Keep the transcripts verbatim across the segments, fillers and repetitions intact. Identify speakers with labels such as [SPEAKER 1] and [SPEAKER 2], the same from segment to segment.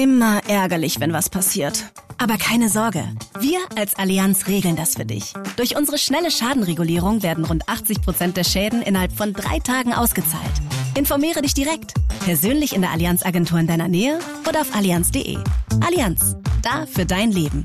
[SPEAKER 1] Immer ärgerlich, wenn was passiert. Aber keine Sorge, wir als Allianz regeln das für dich. Durch unsere schnelle Schadenregulierung werden rund achtzig Prozent der Schäden innerhalb von drei Tagen ausgezahlt. Informiere dich direkt, persönlich in der Allianz-Agentur in deiner Nähe oder auf allianz punkt de. Allianz, da für dein Leben.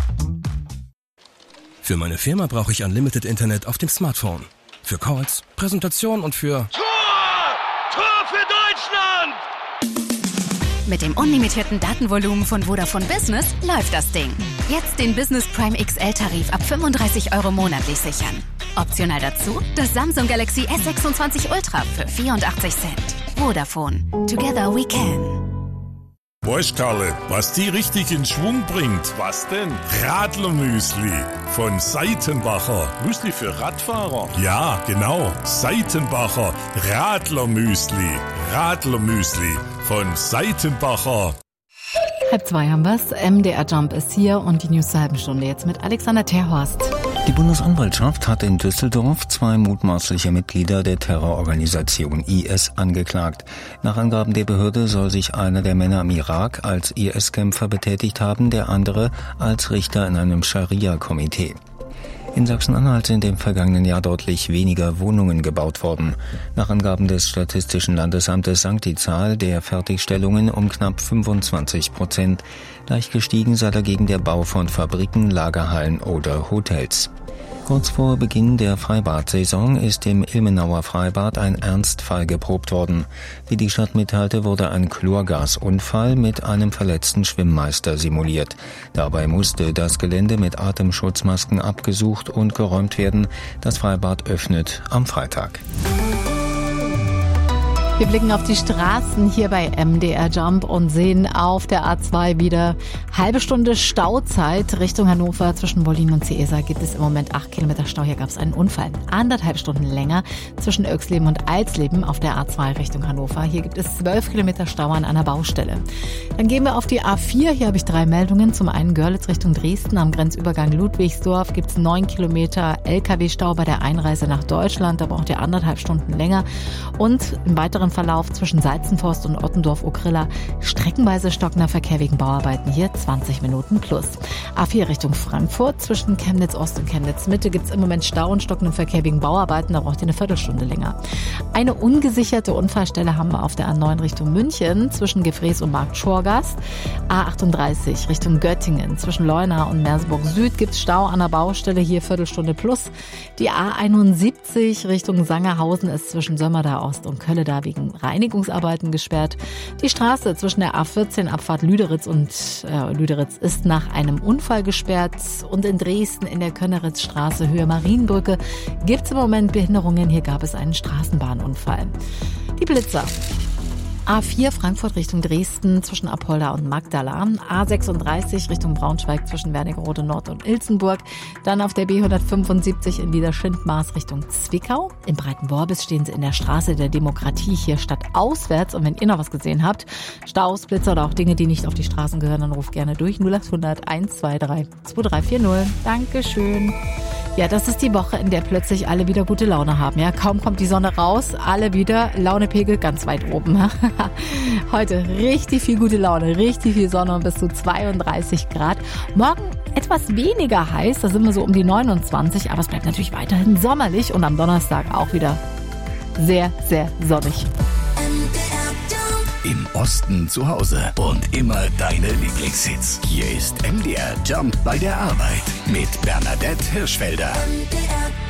[SPEAKER 2] Für meine Firma brauche ich Unlimited Internet auf dem Smartphone. Für Calls, Präsentation und für...
[SPEAKER 3] Tor! Tor für Deutschland!
[SPEAKER 4] Mit dem unlimitierten Datenvolumen von Vodafone Business läuft das Ding. Jetzt den Business Prime X L-Tarif ab fünfunddreißig Euro monatlich sichern. Optional dazu das Samsung Galaxy S sechsundzwanzig Ultra für vierundachtzig Cent. Vodafone. Together we can.
[SPEAKER 5] Weißt, Karle, was die richtig in Schwung bringt?
[SPEAKER 3] Was denn?
[SPEAKER 5] Radlermüsli von Seitenbacher.
[SPEAKER 3] Müsli für Radfahrer?
[SPEAKER 5] Ja, genau. Seitenbacher Radlermüsli. Radlermüsli von Seitenbacher.
[SPEAKER 6] Halb zwei haben wir's. M D R Jump ist hier und die News zur halben Stunde jetzt mit Alexander Terhorst.
[SPEAKER 7] Die Bundesanwaltschaft hat in Düsseldorf zwei mutmaßliche Mitglieder der Terrororganisation I S angeklagt. Nach Angaben der Behörde soll sich einer der Männer im Irak als I S-Kämpfer betätigt haben, der andere als Richter in einem Scharia-Komitee. In Sachsen-Anhalt sind im vergangenen Jahr deutlich weniger Wohnungen gebaut worden. Nach Angaben des Statistischen Landesamtes sank die Zahl der Fertigstellungen um knapp fünfundzwanzig Prozent. Leicht gestiegen sei dagegen der Bau von Fabriken, Lagerhallen oder Hotels. Kurz vor Beginn der Freibad-Saison ist im Ilmenauer Freibad ein Ernstfall geprobt worden. Wie die Stadt mitteilte, wurde ein Chlorgasunfall mit einem verletzten Schwimmmeister simuliert. Dabei musste das Gelände mit Atemschutzmasken abgesucht und geräumt werden. Das Freibad öffnet am Freitag.
[SPEAKER 6] Wir blicken auf die Straßen hier bei M D R Jump und sehen auf der A zwei wieder halbe Stunde Stauzeit Richtung Hannover. Zwischen Bollin und Ciesa gibt es im Moment acht Kilometer Stau. Hier gab es einen Unfall. Anderthalb Stunden länger zwischen Oechsleben und Eilsleben auf der A zwei Richtung Hannover. Hier gibt es zwölf Kilometer Stau an einer Baustelle. Dann gehen wir auf die A vier. Hier habe ich drei Meldungen. Zum einen Görlitz Richtung Dresden. Am Grenzübergang Ludwigsdorf gibt es neun Kilometer L K W-Stau bei der Einreise nach Deutschland. Da braucht ihr anderthalb Stunden länger. Und im weiteren Verlauf zwischen Salzenforst und Ottendorf-Okrilla streckenweise stockender Verkehr wegen Bauarbeiten. Hier zwanzig Minuten plus. A vier Richtung Frankfurt. Zwischen Chemnitz Ost und Chemnitz Mitte gibt es im Moment Stau und stockenden Verkehr wegen Bauarbeiten. Da braucht ihr eine Viertelstunde länger. Eine ungesicherte Unfallstelle haben wir auf der A neun Richtung München. Zwischen Gefrees und Markt Schorgast. A achtunddreißig Richtung Göttingen. Zwischen Leuna und Merseburg Süd gibt es Stau an der Baustelle. Hier Viertelstunde plus. Die A einundsiebzig Richtung Sangerhausen ist zwischen Sömmerda Ost und Kölleda wegen Reinigungsarbeiten gesperrt. Die Straße zwischen der A vierzehn Abfahrt Lüderitz und äh, Lüderitz ist nach einem Unfall gesperrt. Und in Dresden in der Könneritzstraße Höhe Marienbrücke gibt es im Moment Behinderungen. Hier gab es einen Straßenbahnunfall. Die Blitzer. A vier Frankfurt Richtung Dresden zwischen Apolda und Magdala. A sechsunddreißig Richtung Braunschweig zwischen Wernigerode Nord und Ilsenburg. Dann auf der B hundertfünfundsiebzig in Liederschindmaß Richtung Zwickau. In Breitenworbis stehen sie in der Straße der Demokratie hier stadtauswärts. Und wenn ihr noch was gesehen habt, Staus, Blitzer oder auch Dinge, die nicht auf die Straßen gehören, dann ruft gerne durch null achthundert eins zwei drei zwei drei vier null. Dankeschön. Ja, das ist die Woche, in der plötzlich alle wieder gute Laune haben. Ja, kaum kommt die Sonne raus, alle wieder Launepegel ganz weit oben. Heute richtig viel gute Laune, richtig viel Sonne und bis zu zweiunddreißig Grad. Morgen etwas weniger heiß, da sind wir so um die neunundzwanzig, aber es bleibt natürlich weiterhin sommerlich und am Donnerstag auch wieder sehr, sehr sonnig.
[SPEAKER 8] Im Osten zu Hause und immer deine Lieblingshits. Hier ist M D R Jump bei der Arbeit mit Bernadette Hirschfelder.